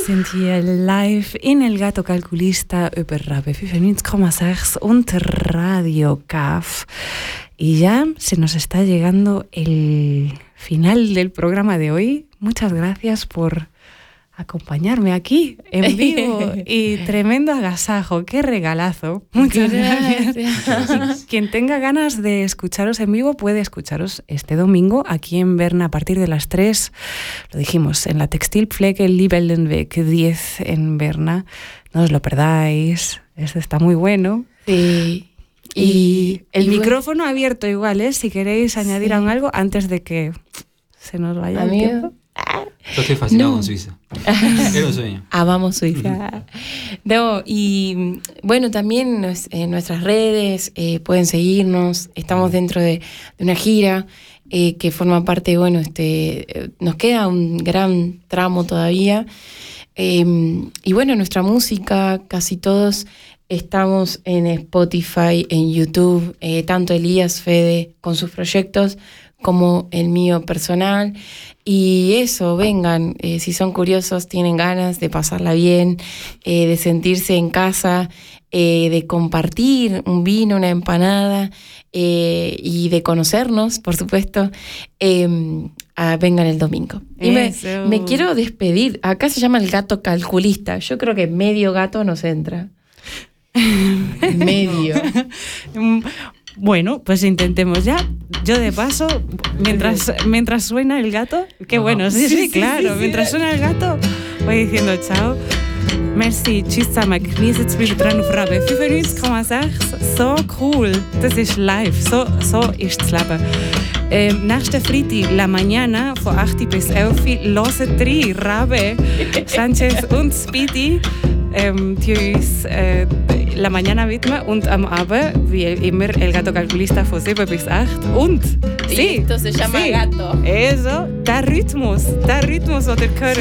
sind hier live in El Gato Calculista über Rabe 95,6 und Radio CAF. Y ya se nos está llegando el final del programa de hoy. Muchas gracias por acompañarme aquí en vivo y tremendo agasajo, qué regalazo. Muchas gracias. Quien tenga ganas de escucharos en vivo puede escucharos este domingo aquí en Berna a partir de las 3, lo dijimos, en la Textilpflege Liebeldenweg 10 en Berna. No os lo perdáis, esto está muy bueno. Sí. Y el micrófono abierto igual, si queréis añadir aún algo antes de que se nos vaya el tiempo. Yo estoy fascinado con Suiza. Era un sueño. Amamos Suiza. No, y bueno, también en nuestras redes pueden seguirnos. Estamos dentro de una gira que forma parte, bueno, nos queda un gran tramo todavía. Y bueno, nuestra música, casi todos estamos en Spotify, en YouTube, tanto Elías, Fede con sus proyectos, como el mío personal. Y eso, vengan, si son curiosos, tienen ganas de pasarla bien, de sentirse en casa, de compartir un vino, una empanada, y de conocernos, por supuesto, vengan el domingo. Y me quiero despedir. Acá se llama El Gato Calculista. Yo creo que medio gato nos entra. Medio. Bueno, pues intentemos ya. Yo de paso, mientras suena el gato, qué bueno, sí, claro. Mientras suena el gato, voy diciendo chao. Merci, tschüss zusammen. Genießt zwischendrin auf Rabe 95,6. So cool. Das ist live. So ist das Leben. Nächste Freitag, la mañana, von 8 bis 11, hören 3 Rabe, Sanchez und Speedy, die uns la mañana widmen und am Abend, wie immer, El Gato Calculista von 7 bis 8. Und esto se llama gato. Eso, der Rhythmus, den ihr hört.